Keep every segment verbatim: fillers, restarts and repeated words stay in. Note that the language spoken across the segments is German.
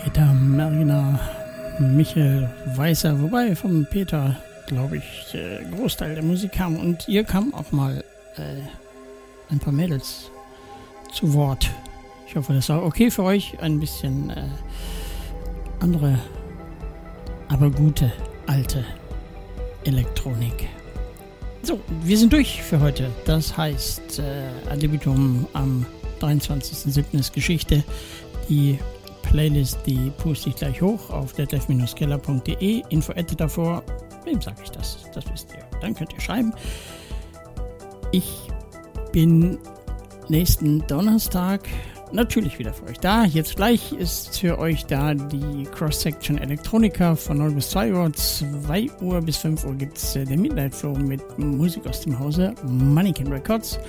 Peter Mergner, Michael Weißer, wobei vom Peter, glaube ich, äh, Großteil der Musik kam. Und ihr kam auch mal äh, ein paar Mädels zu Wort. Ich hoffe, das war okay für euch. Ein bisschen äh, andere, aber gute, alte Elektronik. So, wir sind durch für heute. Das heißt, äh, Ad libitum am dreiundzwanzigsten siebten ist Geschichte. Die Playlist, die puste ich gleich hoch auf detlef Bindestrich keller punkt de. Info-Ette davor. Wem sage ich das? Das wisst ihr. Dann könnt ihr schreiben. Ich bin nächsten Donnerstag natürlich wieder für euch da. Jetzt gleich ist für euch da die Cross-Section Elektronika von null bis zwei Uhr. zwei Uhr bis fünf Uhr gibt es äh, den Midnight Flow mit Musik aus dem Hause Mannequin Records.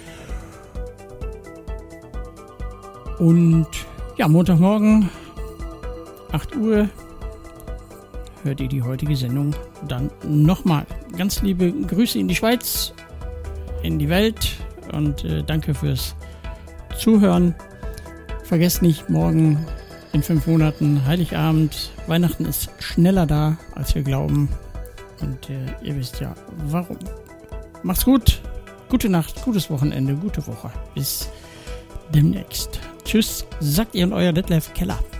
Und ja, Montagmorgen acht Uhr hört ihr die heutige Sendung dann nochmal. Ganz liebe Grüße in die Schweiz, in die Welt und äh, danke fürs Zuhören. Vergesst nicht, morgen in fünf Monaten Heiligabend. Weihnachten ist schneller da, als wir glauben. Und äh, ihr wisst ja, warum. Macht's gut, gute Nacht, gutes Wochenende, gute Woche. Bis demnächst. Tschüss, sagt ihr und euer Detlef Keller.